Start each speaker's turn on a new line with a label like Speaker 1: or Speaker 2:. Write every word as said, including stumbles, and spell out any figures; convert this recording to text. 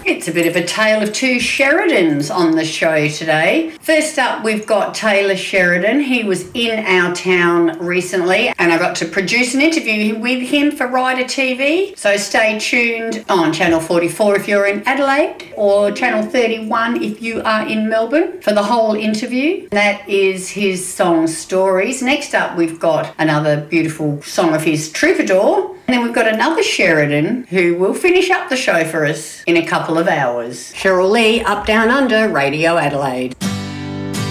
Speaker 1: It's a bit of a tale of two Sheridans on the show today. First up, we've got Taylor Sheridan. He was in our town recently and I got to produce an interview with him for Ryder T V. So stay tuned on Channel forty-four if you're in Adelaide or Channel thirty-one if you are in Melbourne for the whole interview. That is his song Stories. Next up, we've got another beautiful song of his, Troubadour. And then we've got another Sheridan who will finish up the show for us in a couple of hours. Cheryl Lee, Up Down Under, Radio Adelaide.